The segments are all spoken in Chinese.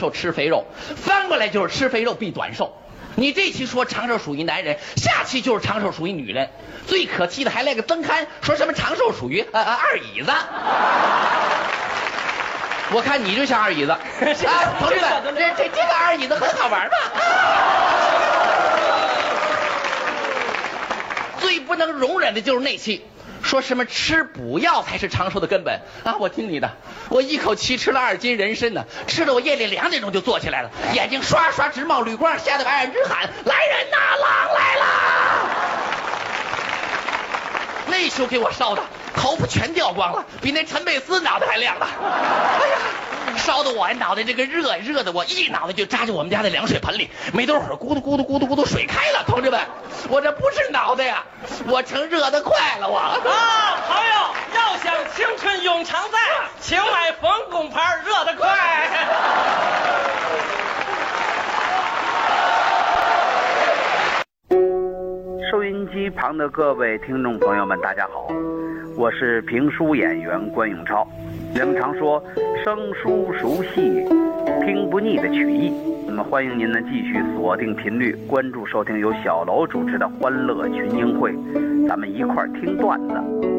寿吃肥肉，翻过来就是吃肥肉必短寿。你这期说长寿属于男人，下期就是长寿属于女人。最可气的还来个增刊，说什么长寿属于二椅子。我看你就像二椅子啊，同志们，这个二椅子很好玩吧？最不能容忍的就是那期，说什么吃补药才是长寿的根本啊！我听你的，我一口气吃了2斤人参呢，吃的我夜里2点钟就坐起来了，眼睛刷刷直冒绿光，吓得俺直喊：“来人呐，狼来啦！”那时候给我烧的头发全掉光了，比那陈佩斯脑袋还亮呢。哎呀！烧的我脑袋这个热的我一脑袋就扎进我们家的凉水盆里，没多会儿咕嘟咕嘟咕嘟咕嘟水开了，同志们，我这不是脑袋呀，我成热得快了我啊！ 好友，要想青春永常在，请买冯巩牌热得快。 收音机旁的各位听众朋友们，大家好，我是评书演员关永超。人们常说生疏熟悉听不腻的曲艺，那么欢迎您呢继续锁定频率，关注收听由小楼主持的欢乐群英会，咱们一块儿听段子。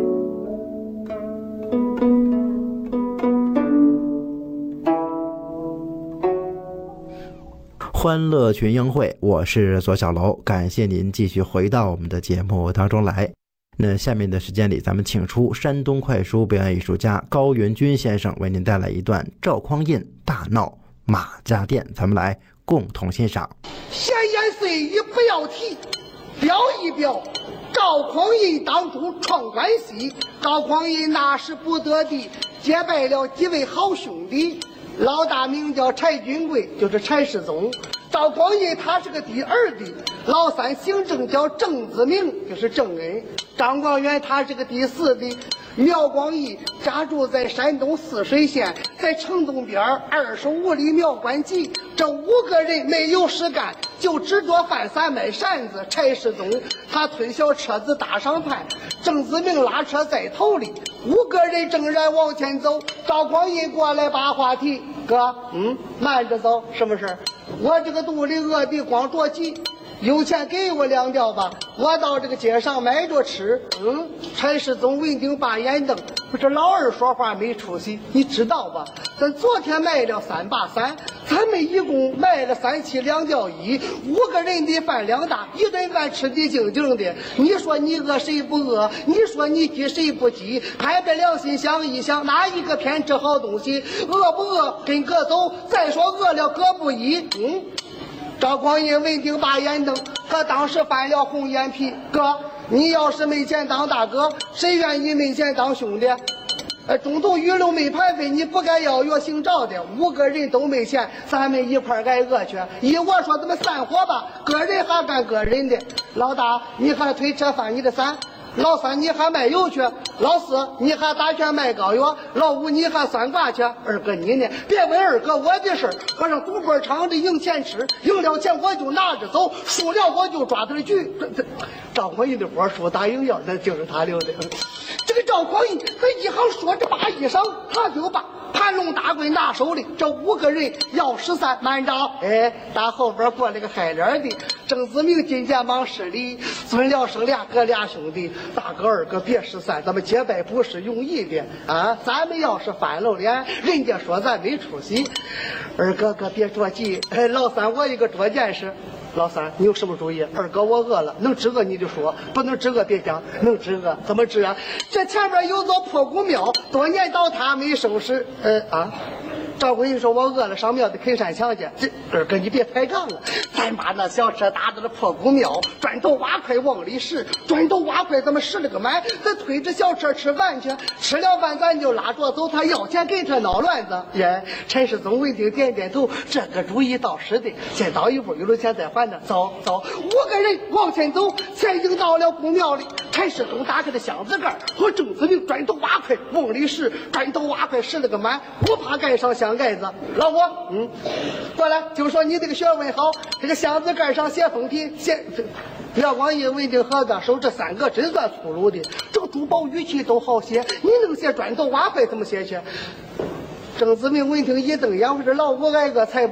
欢乐群英会，我是左小楼，感谢您继续回到我们的节目当中来。那下面的时间里，咱们请出山东快书表演艺术家高元军先生，为您带来一段赵匡胤大闹马家店，咱们来共同欣赏。 闲言碎语不要提，表一表赵匡胤当初闯关西，赵匡胤那时不得地结拜了几位好兄弟，老大名叫柴君贵，就是柴世宗。赵匡胤他是个第二弟，老三姓郑叫郑子明，就是郑恩。张光远他是个第四弟，苗光义家住在山东泗水县，在城东边25里苗关集。这5个人没有事干，就只做饭散卖扇子。柴世宗他推小车子打上盘，郑子明拉车在头里，5个人正然往前走。赵匡胤过来把话题，哥，慢着走，什么事？我这个肚里饿的光着急，有钱给我2吊吧，我到这个街上买着吃。柴世宗闻听把眼瞪，不是老二说话没出息，你知道吧？咱昨天卖了3把伞，咱们一共卖了3七2吊1，5个人的饭量大，一顿饭吃的静静的。你说你饿谁不饿？你说你急谁不急？拍拍良心想一想，哪一个偏吃好东西？饿不饿跟哥走？再说饿了哥不依。赵匡胤闻听把眼瞪，可当时翻了红眼皮。哥，你要是没钱当大哥，谁愿意没钱当兄弟？中途鱼肉没盘费，你不该要约姓赵的，5个人都没钱，咱们一块挨饿去。我说咱们散伙吧，个人还干个人的。老大，你还推车翻你的伞；老三，你还卖油去；老四，你还打拳卖膏药；老五，你还算卦去。二哥你呢？别问二哥我的事儿，我上赌博场里赢钱吃，赢了钱我就拿着走，输了我就抓点局。赵匡胤的活说打赢要，那就是他留的。这个赵匡胤他一行说着把衣裳，他就把盘龙大棍拿手里，这5个人要13，慢着！打后边过来个海脸的郑子明，金肩膀施礼，尊了生2哥2兄弟，大哥二哥别13，咱们结拜不是容易的啊！咱们要是翻了脸，人家说咱没出息。二哥哥别着急，老三我一个捉见识。老三，你有什么主意？二哥，我饿了，能治饿你就说，不能治饿别讲。能治饿怎么治啊？这前面有座破古庙，多年倒塌没收拾。赵匡胤说：“我饿了，上庙的啃山墙去。”这二哥你别抬杠了，咱把那小车打到了破古庙，砖头瓦块往里拾，砖头瓦块咱们拾了个满，咱推着小车吃饭去，吃了饭咱就拉着走，他要钱给他闹乱子。陈世宗闻听点点头，这个主意倒是的，先到一步，有了钱再还呢。走，5个人往前走，才已经到了古庙里。陈世宗打开的箱子盖，和郑子明砖头瓦块往里拾，砖头瓦块拾了个满，不怕盖上箱盖子。老五，过来，就说你这个学问好，这个箱子盖上写封题，苗光义闻听何哥手这3个真算粗鲁的，这个珠宝玉器都好写，你能写砖头瓦块怎么写去？郑子明闻听一瞪眼，我说老五挨个才